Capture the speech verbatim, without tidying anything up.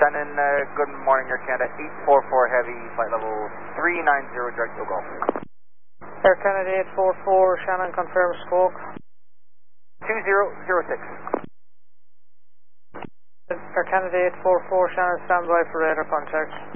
Shannon, uh, good morning, Air Canada eight four four Heavy, flight level three nine zero, direct to Golf. Air Canada eight four four, Shannon confirms stroke. two zero zero six. Air Canada eight four four, Shannon standby for radar contact.